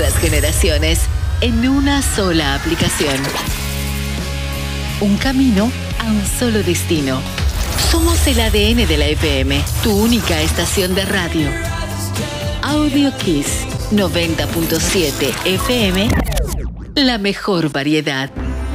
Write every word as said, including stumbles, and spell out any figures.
las generaciones en una sola aplicación. Un camino a un solo destino. Somos el A D N de la F M, tu única estación de radio. Audio Kiss noventa punto siete F M, la mejor variedad.